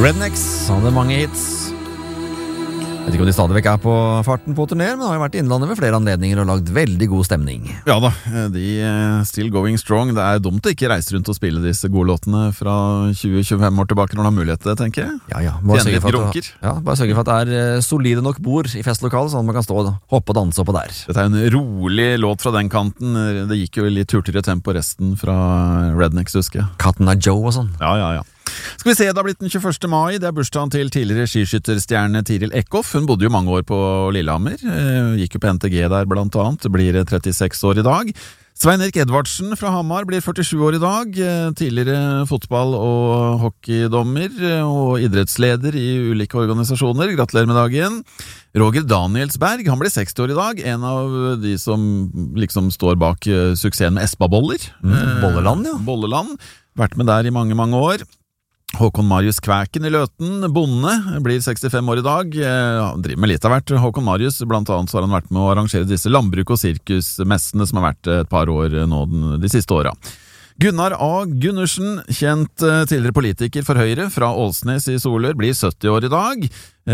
Rednecks hadde mange hits. Jeg vet ikke om de stadig vekk er på farten på turnéer, men har jo vært i Innlandet ved flere anledninger og lagd veldig god stemning. Ja da, de still going strong. Det er dumt å ikke reise rundt og spille disse gode låtene fra 20-25 år tilbake når de har mulighet til det, tenker jeg. Ja, bare sørge for at det er solide nok bord i festlokalet, sånn at man kan stå og hoppe og danse oppå der. Dette er en rolig låt fra den kanten. Det gikk jo litt hurtigere tempo resten fra Rednecks, husker jeg. Katten av Joe og sånn. Ja. Skal vi se, det har blitt den 21. mai. Det er bursdagen til tidligere skiskytterstjerne Tiril Eckhoff. Hun bodde jo mange år på Lillehammer. Gikk jo på NTG der blant annet. Blir 36 år i dag. Svein Erik Edvardsen fra Hamar blir 47 år i dag. Tidligere fotball- og hockeydommer og idrettsleder i ulike organisasjoner. Gratulerer med dagen. Roger Danielsberg, han blir 60 år i dag. En av de som liksom står bak suksessen med Espa-boller. Bolleland, ja. Bolleland. Vært med der i mange, mange år. Håkon Marius Kvæken i Løten, bonde, blir 65 år i dag. Han driver med litt av hvert. Håkon Marius, blant annet, så har han vært med å arrangere disse landbruk- og sirkusmessene som har vært et par år nå de siste åra. Gunnar A. Gundersen, kjent tidligere politiker for Høyre fra Ålsnes i Solør, blir 70 år i dag.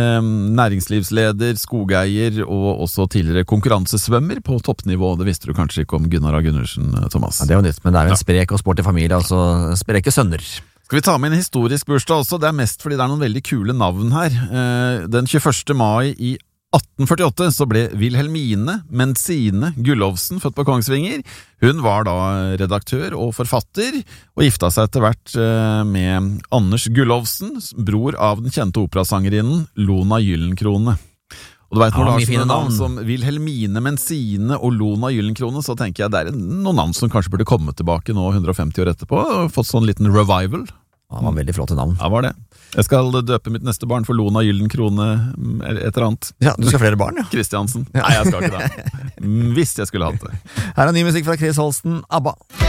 Næringslivsleder, skogeier og også tidligere konkurransesvømmer på toppnivå. Det visste du kanskje ikke om Gunnar A. Gundersen, Thomas? Ja, det er jo nytt, men det er jo en sprek og sporty familie, altså spreke sønner. Skal vi ta med en historisk bursdag også? Det er mest fordi det er noen veldig kule navn her. Den 21. mai i 1848 så ble Wilhelmine Mensine Gullovsen født på Kongsvinger. Hun var da redaktør og forfatter, og gifta seg etter hvert med Anders Gullovsen, bror av den kjente operasangerinnen Lona Gyllenkrone. Og du vet, når du har sånne navn som Wilhelmine Mensine og Lona Gyllenkrone, så tenker jeg det er noen navn som kanskje burde komme tilbake nå 150 år etterpå, og fått sånn liten revival. Ja, det var veldig flotte navn. Ja, var det. Jeg skal døpe mitt neste barn for Lona Gyllenkrone eller et eller annet. Ja, du skal ha flere barn, ja. Kristiansen. Nei, jeg skal ikke det. Hvis jeg skulle hatt det. Her er ny musikk fra Chris Holsten, ABBA.